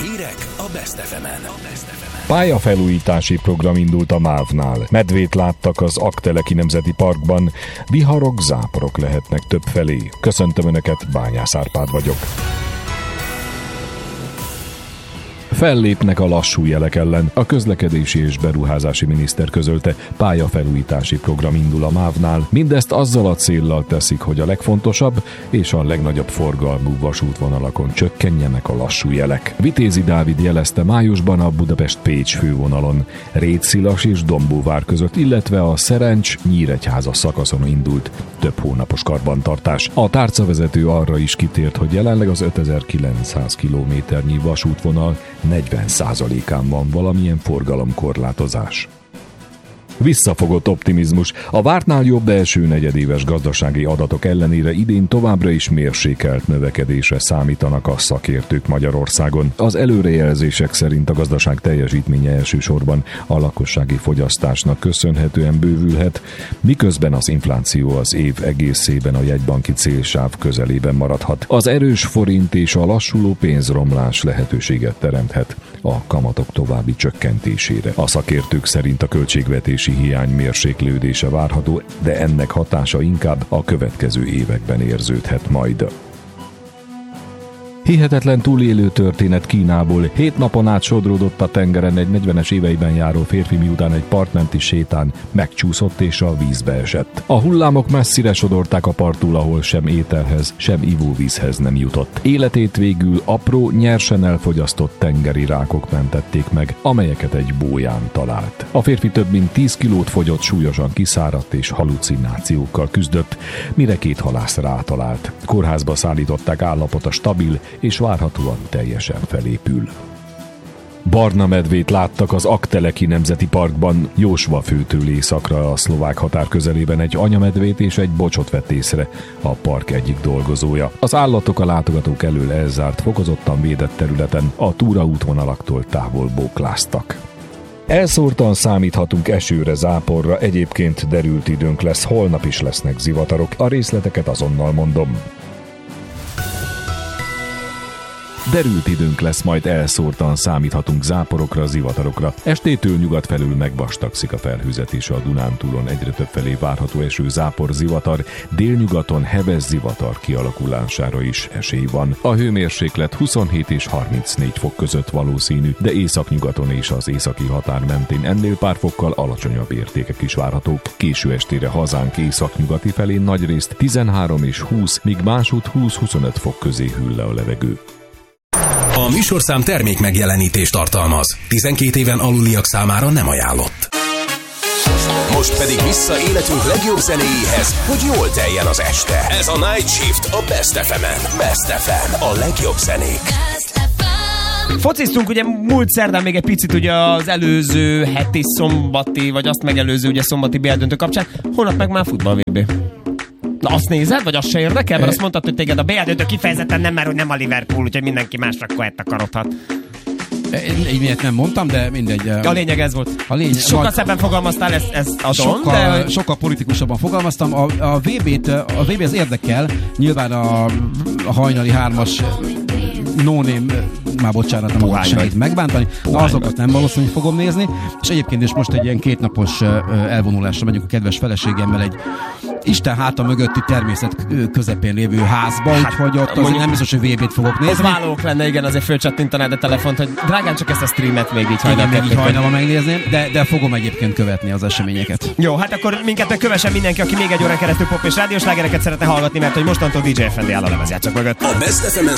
Hírek a Best FM-en. Pályafelújítási program indult a MÁV-nál. Medvét láttak az Aggteleki Nemzeti Parkban, viharok, záporok lehetnek többfelé. Köszöntöm Önöket, Bányász Árpád vagyok. Fellépnek a lassú jelek ellen. A közlekedési és beruházási miniszter közölte, pályafelújítási program indul a MÁV-nál. Mindezt azzal a céllal teszik, hogy a legfontosabb és a legnagyobb forgalmú vasútvonalakon csökkenjenek a lassú jelek. Vitézi Dávid jelezte, májusban a Budapest-Pécs fővonalon Rétszilas és Dombóvár között, illetve a Szerencs-Nyíregyháza szakaszon indult több hónapos karbantartás. A tárcavezető arra is kitért, hogy jelenleg az 5900 kilométernyi vasútvonal 40%-án van valamilyen forgalomkorlátozás. Visszafogott optimizmus. A vártnál jobb első negyedéves gazdasági adatok ellenére idén továbbra is mérsékelt növekedésre számítanak a szakértők Magyarországon. Az előrejelzések szerint a gazdaság teljesítménye elsősorban a lakossági fogyasztásnak köszönhetően bővülhet, miközben az infláció az év egészében a jegybanki célsáv közelében maradhat. Az erős forint és a lassuló pénzromlás lehetőséget teremthet a kamatok további csökkentésére. A szakértők szerint a költségvetési hiány mérséklődése várható, de ennek hatása inkább a következő években érződhet majd. Hihetetlen túlélő történet Kínából. 7 napon át sodródott a tengeren egy 40-es éveiben járó férfi, miután egy partmenti sétán megcsúszott és a vízbe esett. A hullámok messzire sodorták a parttól, ahol sem ételhez, sem ivóvízhez nem jutott. Életét végül apró, nyersen elfogyasztott tengeri rákok mentették meg, amelyeket egy bóján talált. A férfi több mint 10 kilót fogyott, súlyosan kiszáradt és halucinációkkal küzdött, mire 2 halász rátalált. Kórházba szállították, állapota stabil, és várhatóan teljesen felépül. Barna medvét láttak az Aggteleki Nemzeti Parkban. Jósva főtől északra a szlovák határ közelében egy anyamedvét és egy bocsot vett észre a park egyik dolgozója. Az állatok a látogatók elől elzárt, fokozottan védett területen a túraútvonalaktól távol bókláztak. Elszórtan számíthatunk esőre, záporra, egyébként derült időnk lesz, holnap is lesznek zivatarok. A részleteket azonnal mondom. Derült időnk lesz, majd elszórtan számíthatunk záporokra, zivatarokra. Estétől nyugat felül megvastagszik a felhőzet, a Dunántúlon egyre több felé várható eső, zápor, zivatar, délnyugaton heves zivatar kialakulására is esély van. A hőmérséklet 27 és 34 fok között valószínű, de északnyugaton és az északi határ mentén ennél pár fokkal alacsonyabb értékek is várhatók. Késő estére hazánk északnyugati felén nagyrészt 13 és 20, míg másút 20-25 fok közé hűl le a levegő. A műsorszám termék megjelenítést tartalmaz. 12 éven aluliak számára nem ajánlott. Most pedig vissza életünk legjobb zenéjéhez, hogy jól teljen az este. Ez a Night Shift a Best FM-en. Best FM, a legjobb zenék. Fociztunk ugye múlt szerdán még egy picit ugye az előző heti szombati, vagy azt megelőző ugye szombati BL döntő kapcsán. Holnap meg már futball VB. Na azt nézed, vagy azt se érdekel? Mert azt mondtad, hogy téged a BL döntő kifejezetten nem, mert hogy nem a Liverpool, úgyhogy mindenki másra karodhat. Így miért nem mondtam, de mindegy. A lényeg ez volt. Sokkal szebben fogalmaztál, ezt adom. Sokkal politikusabban fogalmaztam. A VB az érdekel. Nyilván a hajnali 3-as no-name, már bocsánat, nem akarok semmit megbántani. Na, azokat nem valószínűleg fogom nézni. És egyébként is most egy ilyen 2 napos elvonulásra megyünk a kedves feleségemmel egy Isten háta mögötti természet közepén lévő házba, úgyhogy ott azért nem biztos, hogy VB-t fogok nézni. Ez válók lenne, igen, azért fölcsattintanád a telefont, hogy drágán csak ezt a streamet még így hajnalban megnézném, de fogom egyébként követni az eseményeket. Jó, hát akkor minket kövessen mindenki, aki még egy órán keresztül pop és rádiós slágereket szeretne hallgatni, mert hogy mostantól DJ FND áll a lemezjátszók mögött. A Best FM